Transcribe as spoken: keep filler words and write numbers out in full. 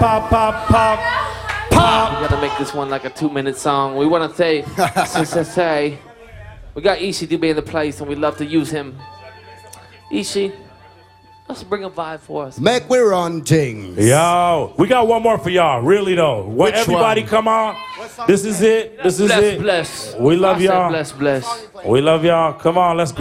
pop, pop, pop, pop. We gotta make this one like a two-minute song. We wanna say, say, we got Ishi Dube in the place, and we love to use him. Ishi, let's bring a vibe for us. Make we run things. Yo, we got one more for y'all. Really though, when everybody one? come on, this is it. This is Bless, it. bless. We love I said y'all. Bless, bless. We love y'all. Come on, let's go.